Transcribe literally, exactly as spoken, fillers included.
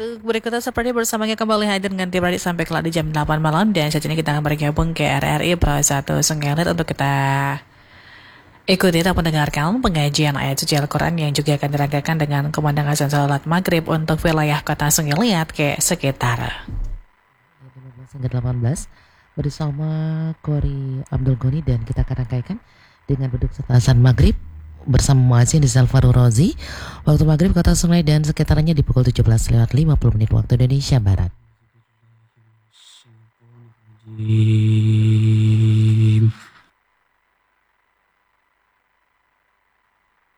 berikutnya seperti bersamanya kembali hadir dengan tim Radit sampai kelak di jam delapan malam. Dan saat ini kita akan bergabung ke R R I Pro satu Senggelit untuk kita ikuti atau mendengarkan pengajian ayat suci Al-Quran yang juga akan diragakan dengan kumandang azan salat maghrib untuk wilayah kota Senggelit ke sekitar. lima belas hingga delapan belas bersama Kori Abdul Goni, dan kita akan rangkaikan dengan duduk serta azan maghrib bersama muadzin di Salfarul Rozi. Waktu maghrib kota Sungai dan sekitarnya di pukul tujuh belas lewat lima puluh menit waktu Indonesia Barat.